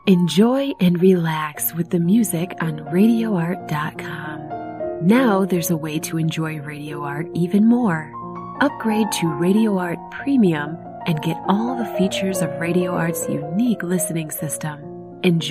Enjoy and relax with the music on RadioArt.com. Now there's a way to enjoy Radio Art even more. Upgrade to Radio Art Premium and get all the features of Radio Art's unique listening system. Enjoy